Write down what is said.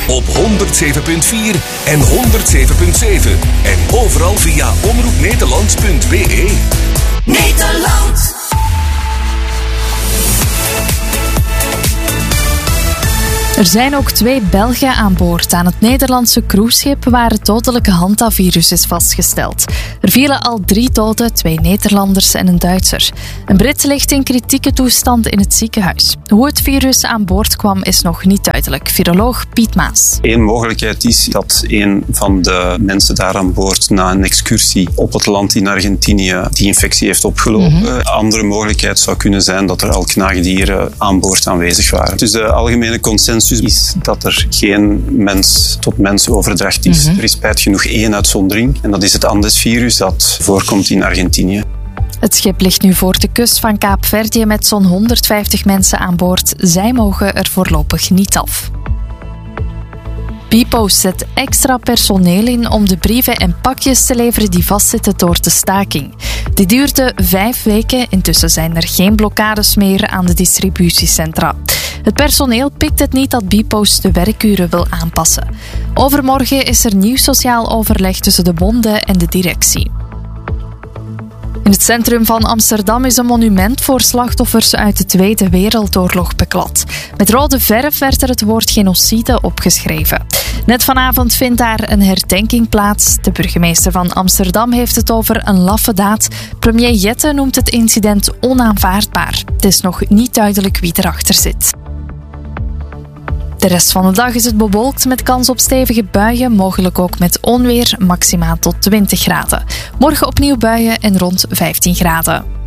op 107.4 en 107.7. En overal via omroepnederland.be. Nederland. Er zijn ook 2 Belgen aan boord aan het Nederlandse cruiseschip waar het dodelijke hantavirus is vastgesteld. Er vielen al 3 doden, 2 Nederlanders en een Duitser. Een Brit ligt in kritieke toestand in het ziekenhuis. Hoe het virus aan boord kwam is nog niet duidelijk. Viroloog Piet Maas. Eén mogelijkheid is dat een van de mensen daar aan boord na een excursie op het land in Argentinië die infectie heeft opgelopen. Andere mogelijkheid zou kunnen zijn dat er al knaagdieren aan boord aanwezig waren. Dus de algemene consensus is dat er geen mens-tot-mens overdracht is. Er is spijt genoeg 1 uitzondering en dat is het Andes-virus dat voorkomt in Argentinië. Het schip ligt nu voor de kust van Kaapverdië met zo'n 150 mensen aan boord. Zij mogen er voorlopig niet af. bpost zet extra personeel in om de brieven en pakjes te leveren die vastzitten door de staking. Die duurde 5 weken. Intussen zijn er geen blokkades meer aan de distributiecentra. Het personeel pikt het niet dat bpost de werkuren wil aanpassen. Overmorgen is er nieuw sociaal overleg tussen de bonden en de directie. In het centrum van Amsterdam is een monument voor slachtoffers uit de Tweede Wereldoorlog beklad. Met rode verf werd er het woord genocide opgeschreven. Net vanavond vindt daar een herdenking plaats. De burgemeester van Amsterdam heeft het over een laffe daad. Premier Jette noemt het incident onaanvaardbaar. Het is nog niet duidelijk wie erachter zit. De rest van de dag is het bewolkt met kans op stevige buien, mogelijk ook met onweer, maximaal tot 20 graden. Morgen opnieuw buien en rond 15 graden.